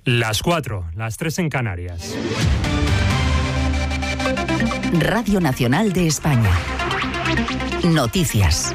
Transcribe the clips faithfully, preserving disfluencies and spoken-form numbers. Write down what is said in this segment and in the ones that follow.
Las cuatro, las tres en Canarias. Radio Nacional de España. Noticias.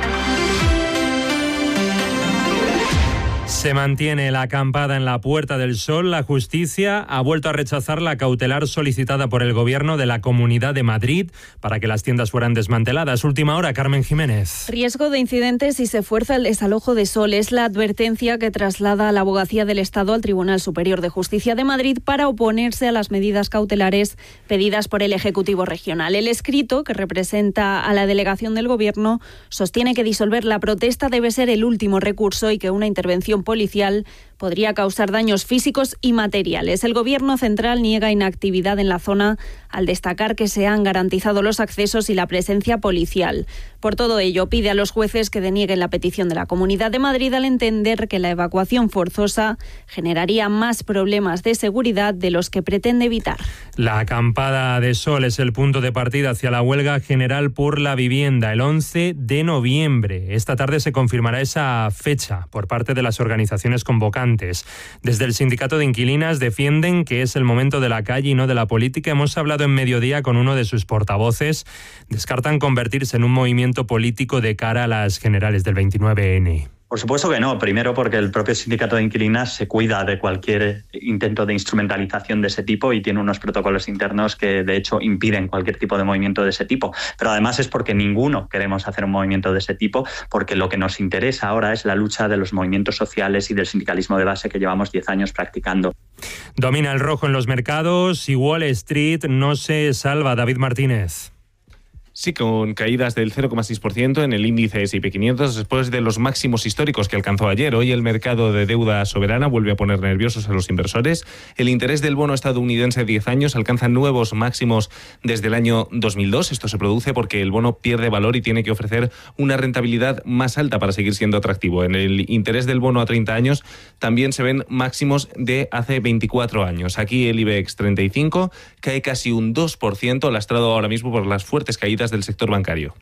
Se mantiene la acampada en la Puerta del Sol. La justicia ha vuelto a rechazar la cautelar solicitada por el Gobierno de la Comunidad de Madrid para que las tiendas fueran desmanteladas. Última hora, Carmen Jiménez. Riesgo de incidentes si se fuerza el desalojo de Sol. Es la advertencia que traslada la Abogacía del Estado al Tribunal Superior de Justicia de Madrid para oponerse a las medidas cautelares pedidas por el Ejecutivo Regional. El escrito, que representa a la delegación del Gobierno, sostiene que disolver la protesta debe ser el último recurso y que una intervención policial podría causar daños físicos y materiales. El Gobierno central niega inactividad en la zona al destacar que se han garantizado los accesos y la presencia policial. Por todo ello, pide a los jueces que denieguen la petición de la Comunidad de Madrid al entender que la evacuación forzosa generaría más problemas de seguridad de los que pretende evitar. La acampada de Sol es el punto de partida hacia la huelga general por la vivienda el once de noviembre. Esta tarde se confirmará esa fecha por parte de las organizaciones convocantes. Desde el sindicato de inquilinas defienden que es el momento de la calle y no de la política. Hemos hablado en Mediodía con uno de sus portavoces. Descartan convertirse en un movimiento político de cara a las generales del veintinueve ene. Por supuesto que no. Primero porque el propio sindicato de inquilinas se cuida de cualquier intento de instrumentalización de ese tipo y tiene unos protocolos internos que de hecho impiden cualquier tipo de movimiento de ese tipo. Pero además es porque ninguno queremos hacer un movimiento de ese tipo, porque lo que nos interesa ahora es la lucha de los movimientos sociales y del sindicalismo de base que llevamos diez años practicando. Domina el rojo en los mercados y Wall Street no se salva. David Martínez. Sí, con caídas del cero coma seis por ciento en el índice ese y pe quinientos después de los máximos históricos que alcanzó ayer. Hoy el mercado de deuda soberana vuelve a poner nerviosos a los inversores. El interés del bono estadounidense de diez años alcanza nuevos máximos desde el año dos mil dos. Esto se produce porque el bono pierde valor y tiene que ofrecer una rentabilidad más alta para seguir siendo atractivo. En el interés del bono a treinta años también se ven máximos de hace veinticuatro años. Aquí el IBEX treinta y cinco cae casi un dos por ciento, lastrado ahora mismo por las fuertes caídas del sector bancario.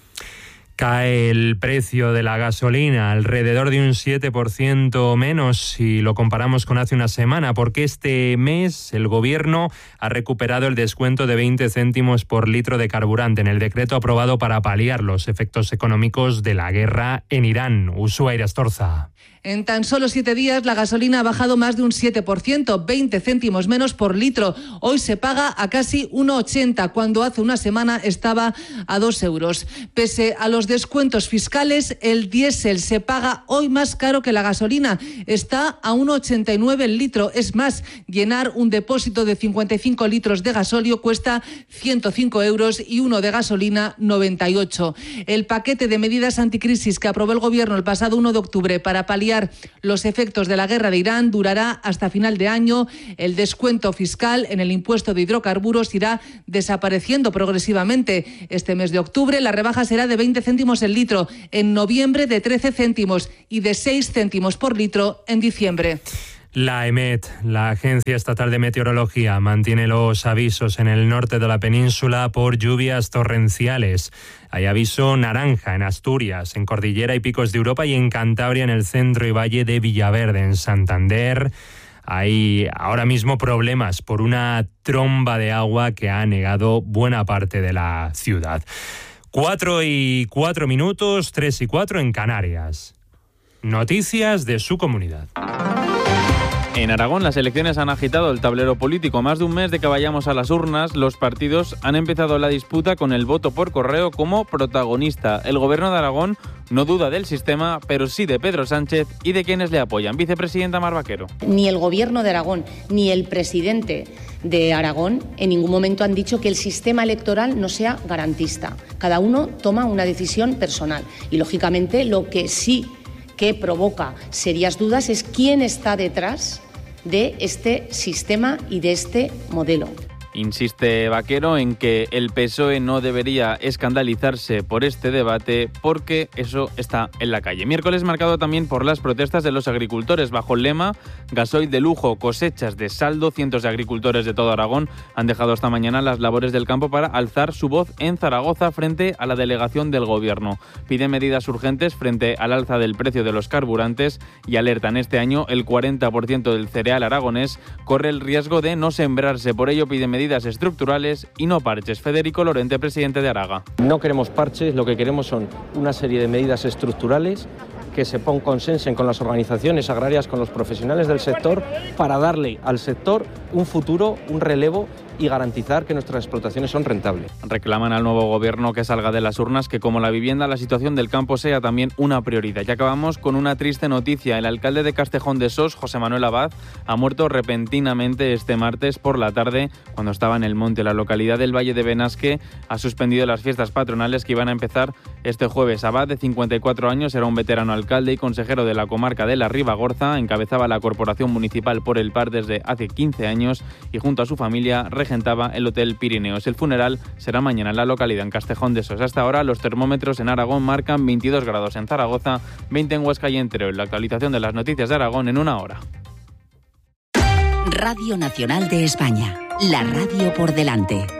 Cae el precio de la gasolina alrededor de un siete por ciento menos si lo comparamos con hace una semana, porque este mes el Gobierno ha recuperado el descuento de veinte céntimos por litro de carburante en el decreto aprobado para paliar los efectos económicos de la guerra en Irán. Ushuaia Astorza. En tan solo siete días la gasolina ha bajado más de un siete por ciento, veinte céntimos menos por litro. Hoy se paga a casi uno ochenta, cuando hace una semana estaba a dos euros. Pese a los descuentos fiscales, el diésel se paga hoy más caro que la gasolina. Está a uno ochenta y nueve el litro. Es más, llenar un depósito de cincuenta y cinco litros de gasóleo cuesta ciento cinco euros y uno de gasolina noventa y ocho. El paquete de medidas anticrisis que aprobó el Gobierno el pasado uno de octubre para paliar los efectos de la guerra de Irán durará hasta final de año. El descuento fiscal en el impuesto de hidrocarburos irá desapareciendo progresivamente. Este mes de octubre la rebaja será de veinte céntimos el litro, en noviembre de trece céntimos y de seis céntimos por litro en diciembre. La EMET, la Agencia Estatal de Meteorología, mantiene los avisos en el norte de la península por lluvias torrenciales. Hay aviso naranja en Asturias, en Cordillera y Picos de Europa y en Cantabria, en el centro y valle de Villaverde, en Santander. Hay ahora mismo problemas por una tromba de agua que ha anegado buena parte de la ciudad. Cuatro y cuatro minutos, tres y cuatro en Canarias. Noticias de su comunidad. En Aragón, las elecciones han agitado el tablero político. Más de un mes de que vayamos a las urnas, los partidos han empezado la disputa con el voto por correo como protagonista. El Gobierno de Aragón no duda del sistema, pero sí de Pedro Sánchez y de quienes le apoyan. Vicepresidenta Mar Vaquero. Ni el Gobierno de Aragón ni el presidente de Aragón en ningún momento han dicho que el sistema electoral no sea garantista. Cada uno toma una decisión personal y, lógicamente, lo que sí que provoca serias dudas es quién está detrás de este sistema y de este modelo. Insiste Vaquero en que el P S O E no debería escandalizarse por este debate porque eso está en la calle. Miércoles marcado también por las protestas de los agricultores bajo el lema gasoil de lujo, cosechas de saldo. Cientos de agricultores de todo Aragón han dejado esta mañana las labores del campo para alzar su voz en Zaragoza frente a la delegación del Gobierno. Piden medidas urgentes frente al alza del precio de los carburantes y alertan: este año el cuarenta por ciento del cereal aragonés corre el riesgo de no sembrarse. Por ello piden medidas estructurales y no parches. Federico Lorente, presidente de Araga. No queremos parches, lo que queremos son una serie de medidas estructurales que se pon, consensen con las organizaciones agrarias, con los profesionales del sector, para darle al sector un futuro, un relevo y garantizar que nuestras explotaciones son rentables. Reclaman al nuevo gobierno que salga de las urnas, que como la vivienda, la situación del campo sea también una prioridad. Y acabamos con una triste noticia. El alcalde de Castejón de Sos, José Manuel Abad, ha muerto repentinamente este martes por la tarde cuando estaba en el monte. La localidad del Valle de Benasque ha suspendido las fiestas patronales que iban a empezar este jueves. Abad, de cincuenta y cuatro años, era un veterano alcalde y consejero de la comarca de la Ribagorza. Encabezaba la corporación municipal por el Par desde hace quince años y junto a su familia regentaba el Hotel Pirineos. El funeral será mañana en la localidad, en Castejón de Sos. Hasta ahora los termómetros en Aragón marcan veintidós grados en Zaragoza, veinte en Huesca y en Teruel. La actualización de las noticias de Aragón en una hora. Radio Nacional de España, la radio por delante.